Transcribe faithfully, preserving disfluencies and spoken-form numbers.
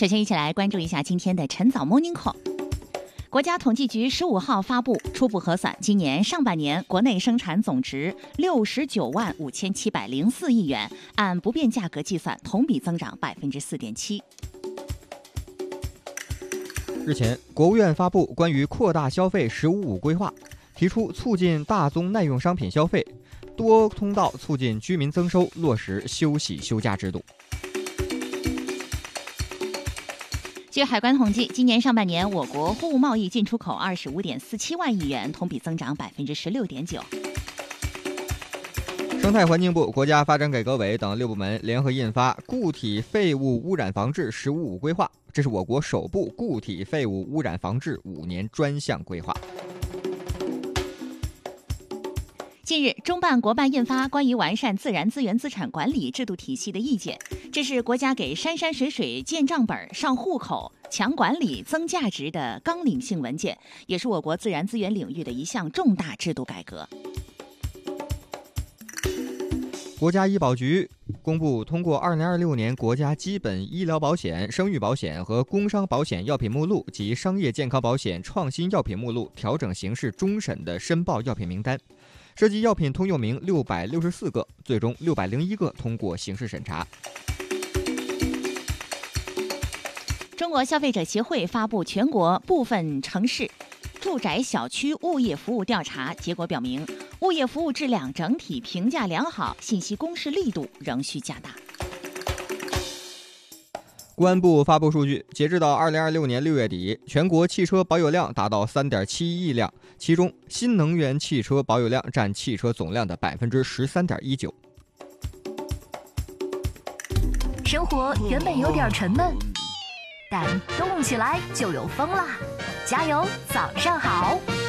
首先一起来关注一下今天的晨早 Morning Call。国家统计局十五号发布初步核算，今年上半年国内生产总值六十九万五千七百零四亿元，按不变价格计算，同比增长百分之四点七。 日前，国务院发布关于扩大消费“十五五”规划，提出促进大宗耐用商品消费，多通道促进居民增收，落实休喜休假制度。 据海关统计，今年上半年我国货物贸易进出口二十五点四七万亿元，同比增长百分之十六点九。 生态环境部、国家发展改革委等六部门联合印发《固体废物污染防治“十五五”规划》，这是我国首部固体废物污染防治五年专项规划。 近日，中办国办印发关于完善自然资源资产管理制度体系的意见，这是国家给山山水水建账本、上户口、强管理、增价值的纲领性文件，也是我国自然资源领域的一项重大制度改革。 国家医保局公布通过二零二六年国家基本医疗保险、生育保险和工伤保险药品目录及商业健康保险创新药品目录调整形式终审的申报药品名单，涉及药品通用名六百六十四个，最终六百零一个通过刑事审查。 中国消费者协会发布全国部分城市住宅小区物业服务调查结果表明，物业服务质量整体评价良好，信息公示力度仍需加大。 公安部发布数据，截至到二零二六年六月底，全国汽车保有量达到 三点七一亿辆，其中新能源汽车保有量占汽车总量的 百分之十三点一九。 生活原本有点沉闷，但动起来就有风啦！加油，早上好！